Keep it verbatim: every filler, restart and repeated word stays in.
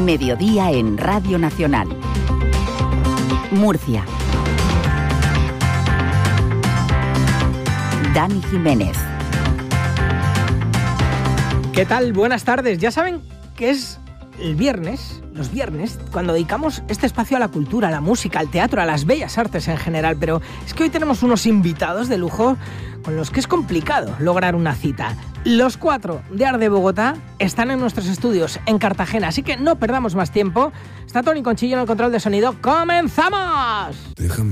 Mediodía en Radio Nacional. Murcia. Dani Jiménez. ¿Qué tal? Buenas tardes. Ya saben que es el viernes, los viernes, cuando dedicamos este espacio a la cultura, a la música, al teatro, a las bellas artes en general, pero es que hoy tenemos unos invitados de lujo con los que es complicado lograr una cita. Los cuatro de Art de Bogotá están en nuestros estudios en Cartagena, así que no perdamos más tiempo. Está Tony Conchillo en el control de sonido. ¡Comenzamos! Déjame